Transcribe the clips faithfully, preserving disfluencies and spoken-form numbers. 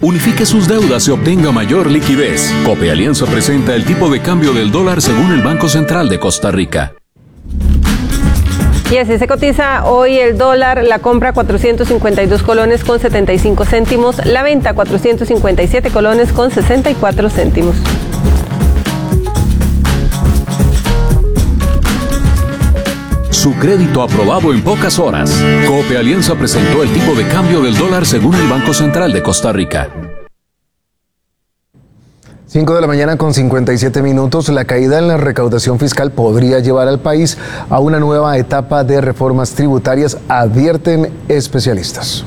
Unifique sus deudas y obtenga mayor liquidez. Cope Alianza presenta el tipo de cambio del dólar según el Banco Central de Costa Rica. Y así se cotiza hoy el dólar, la compra cuatrocientos cincuenta y dos colones con setenta y cinco céntimos, la venta cuatrocientos cincuenta y siete colones con sesenta y cuatro céntimos. Su crédito aprobado en pocas horas. Cope Alianza presentó el tipo de cambio del dólar según el Banco Central de Costa Rica. cinco de la mañana con cincuenta y siete minutos. La caída en la recaudación fiscal podría llevar al país a una nueva etapa de reformas tributarias, advierten especialistas.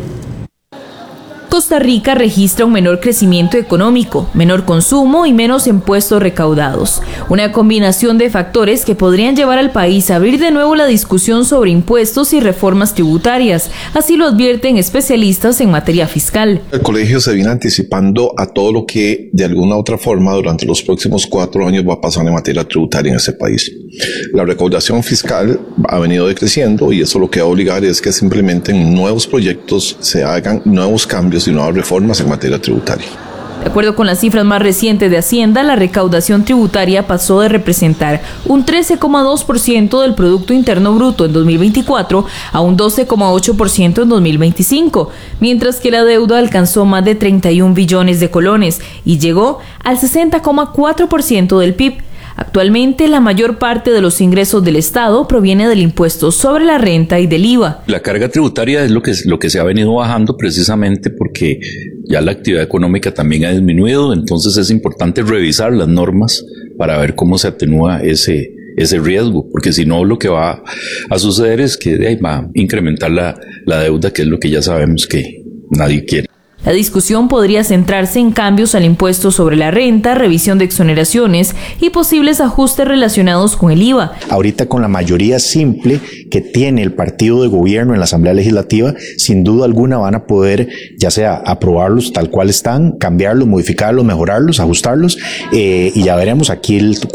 Costa Rica registra un menor crecimiento económico, menor consumo y menos impuestos recaudados. Una combinación de factores que podrían llevar al país a abrir de nuevo la discusión sobre impuestos y reformas tributarias. Así lo advierten especialistas en materia fiscal. El colegio se viene anticipando a todo lo que de alguna u otra forma durante los próximos cuatro años va a pasar en materia tributaria en ese país. La recaudación fiscal ha venido decreciendo y eso lo que va a obligar es que se implementen nuevos proyectos, se hagan nuevos cambios y nuevas reformas en materia tributaria. De acuerdo con las cifras más recientes de Hacienda, la recaudación tributaria pasó de representar un trece coma dos por ciento del Producto Interno Bruto en dos mil veinticuatro a un doce coma ocho por ciento en dos mil veinticinco, mientras que la deuda alcanzó más de treinta y un billones de colones y llegó al sesenta coma cuatro por ciento del P I B. Actualmente, la mayor parte de los ingresos del Estado proviene del impuesto sobre la renta y del I V A. La carga tributaria es lo que, lo que se ha venido bajando precisamente porque ya la actividad económica también ha disminuido, entonces es importante revisar las normas para ver cómo se atenúa ese, ese riesgo, porque si no lo que va a suceder es que de ahí va a incrementar la, la deuda, que es lo que ya sabemos que nadie quiere. La discusión podría centrarse en cambios al impuesto sobre la renta, revisión de exoneraciones y posibles ajustes relacionados con el I V A. Ahorita con la mayoría simple que tiene el partido de gobierno en la Asamblea Legislativa, sin duda alguna van a poder ya sea aprobarlos tal cual están, cambiarlos, modificarlos, mejorarlos, ajustarlos eh, y ya veremos aquí el